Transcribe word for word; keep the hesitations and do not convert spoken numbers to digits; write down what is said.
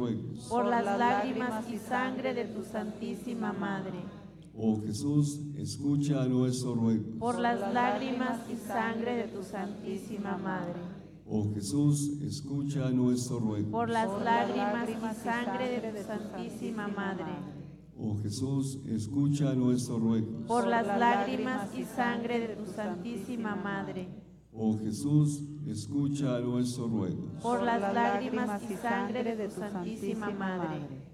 ruegos. por las lágrimas y sangre de tu Santísima Madre. Oh Jesús, escucha nuestros ruegos. Por las lágrimas y sangre de tu Santísima Madre. Oh Jesús, escucha nuestros ruegos. Por las lágrimas y sangre de tu Santísima Madre. Oh Jesús, escucha nuestros ruegos. Por las lágrimas y sangre de tu Santísima Madre. Oh Jesús, escucha nuestros ruegos. Por las lágrimas y sangre de tu Santísima Madre.